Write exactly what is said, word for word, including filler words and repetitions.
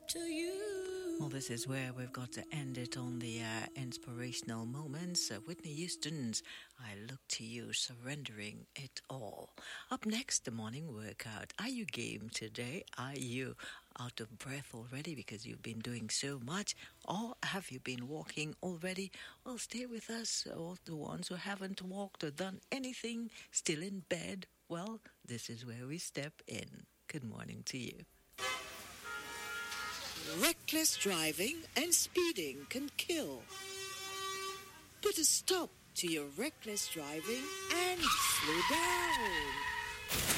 to you. Well, this is where we've got to end it on the uh, inspirational moments. Uh, Whitney Houston's I Look to You, surrendering it all. Up next, the morning workout. Are you game today? Are you out of breath already because you've been doing so much? Or have you been walking already? Well, stay with us. Or the ones who haven't walked or done anything, still in bed. Well, this is where we step in. Good morning to you. Reckless driving and speeding can kill. Put a stop to your reckless driving and slow down.